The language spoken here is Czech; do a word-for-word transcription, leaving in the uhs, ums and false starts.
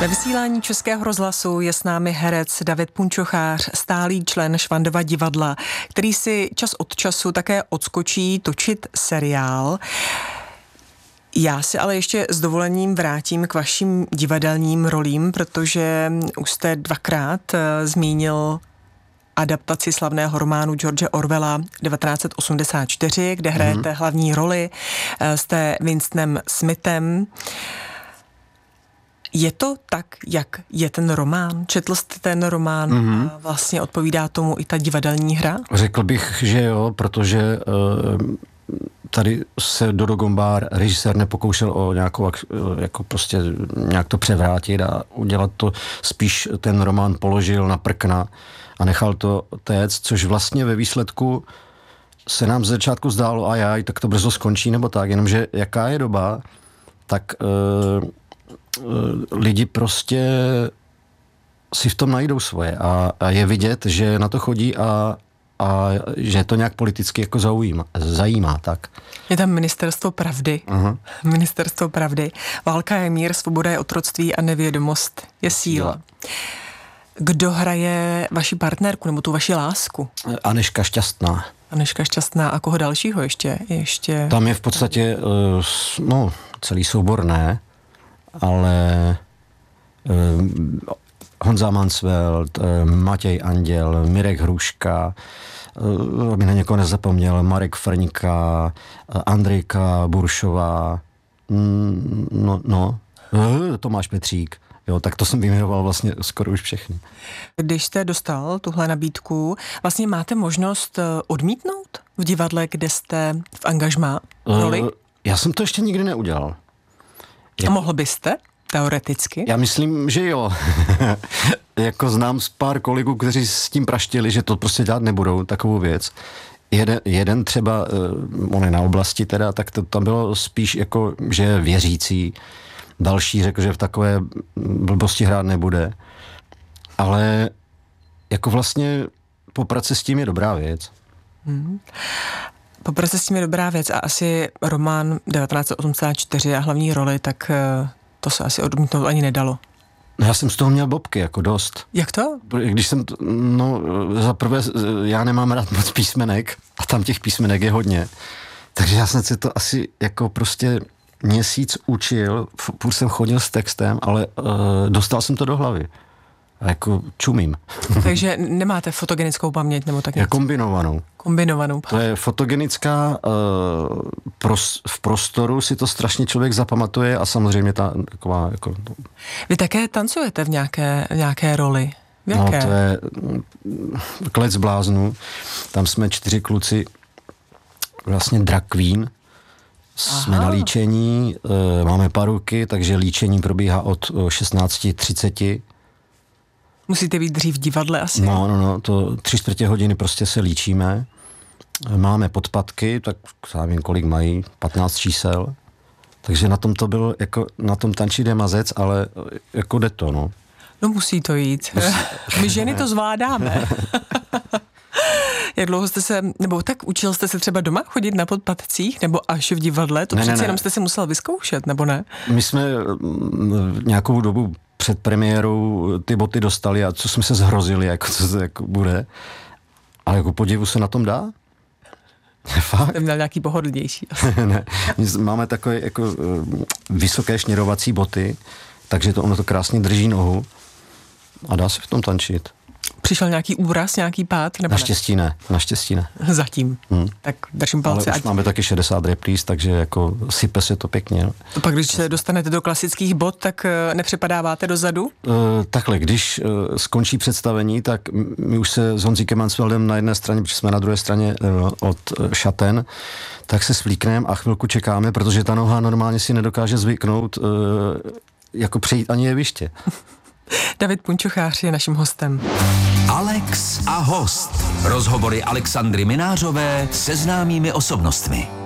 Ve vysílání Českého rozhlasu je s námi herec David Punčochář, stálý člen Švandova divadla, který si čas od času také odskočí točit seriál. Já si ale ještě s dovolením vrátím k vašim divadelním rolím, protože už jste dvakrát zmínil adaptaci slavného románu George Orwella devatenáct set osmdesát čtyři, kde hrajete mm. hlavní roli, jste Winstonem Smithem. Je to tak, jak je ten román? Četl jste ten román mm-hmm. a vlastně odpovídá tomu i ta divadelní hra? Řekl bych, že jo, protože uh, tady se Dodo Gombár, režisér, nepokoušel o nějakou, jako prostě nějak to převrátit a udělat to, spíš ten román položil na prkna a nechal to téct, což vlastně ve výsledku se nám z začátku zdálo, a jaj, tak to brzo skončí, nebo tak, jenomže jaká je doba, tak uh, lidi prostě si v tom najdou svoje a, a je vidět, že na to chodí a, a že to nějak politicky jako zaujíma, zajímá, tak. Je tam ministerstvo pravdy. Uh-huh. Ministerstvo pravdy. Válka je mír, svoboda je otroctví a nevědomost je síla. Kdo hraje vaši partnerku nebo tu vaši lásku? Anežka Šťastná. Anežka Šťastná a koho dalšího ještě? ještě... Tam je v podstatě no, celý soubor, ne? Ale uh, Honza Mansfeld, uh, Matěj Anděl, Mirek Hruška, uh, aby na někoho nezapomněl, Marek Frňka, uh, Andrejka Buršová, mm, no, no uh, Tomáš Petřík. Jo, tak to jsem vyjmenoval vlastně skoro už všechny. Když jste dostal tuhle nabídku, vlastně máte možnost odmítnout v divadle, kde jste v angažmá roli? Uh, já jsem to ještě nikdy neudělal. A mohl byste, teoreticky? Já myslím, že jo. Jako znám z pár kolegů, kteří s tím praštili, že to prostě dělat nebudou, takovou věc. Jeden, jeden třeba, on je na oblasti teda, tak to tam bylo spíš jako, že je věřící. Další řekl, že v takové blbosti hrát nebude. Ale jako vlastně poprat se s tím je dobrá věc. Hmm. Poprat se s tím je dobrá věc a asi román devatenáct set osmdesát čtyři a hlavní roli, tak to se asi odmítnout ani nedalo. Já jsem z toho měl bobky, jako dost. Jak to? Když jsem, no za prvé, já nemám rád moc písmenek a tam těch písmenek je hodně. Takže já jsem si to asi jako prostě měsíc učil, furt jsem chodil s textem, ale uh, dostal jsem to do hlavy. A jako čumím. Takže nemáte fotogenickou paměť nebo tak něco? Je kombinovanou. Kombinovanou. To je fotogenická, uh, pros, v prostoru si to strašně člověk zapamatuje a samozřejmě ta taková jako... Vy také tancujete v nějaké, v nějaké roli? V jaké? No to je Klec bláznů. Tam jsme čtyři kluci, vlastně drag queen. Jsme Aha. na líčení, uh, máme paruky, takže líčení probíhá od šestnáct třicet. Musíte být dřív v divadle asi? No, no, no, to tři čtvrtě hodiny prostě se líčíme. Máme podpatky, tak já vím, kolik mají, patnáct čísel. Takže na tom to byl, jako na tom tančí jde mazec, ale jako jde to, no. No musí to jít. Musí. My ženy to zvládáme. Jak dlouho jste se, nebo tak učil jste se třeba doma chodit na podpatcích, nebo až v divadle? To ne, přeci ne, ne. jenom jste si musel vyzkoušet, nebo ne? My jsme nějakou dobu před premiérou ty boty dostali a co jsme se zhrozili, jako co se jako bude. Ale jako podivu se na tom dá? Fakt? Měl nějaký pohodlnější. Ne, máme takové jako vysoké šněrovací boty, takže to ono to krásně drží nohu a dá se v tom tančit. Přišel nějaký úraz, nějaký pád? Nebo naštěstí ne, naštěstí ne. Zatím. Hmm. Tak držím palce. Ale už ať... máme taky šedesát repríz, takže jako sype se to pěkně. No. To pak, když se dostanete do klasických bot, tak nepřepadáváte dozadu? Uh, takhle, když uh, skončí představení, tak my už se s Honzíkem Mansfeldem na jedné straně, protože jsme na druhé straně uh, od uh, šaten, tak se svlíkneme a chvilku čekáme, protože ta noha normálně si nedokáže zvyknout uh, jako přejít ani jeviště. David Punčochář je naším hostem. Alex a host. Rozhovory Alexandry Minářové se známými osobnostmi.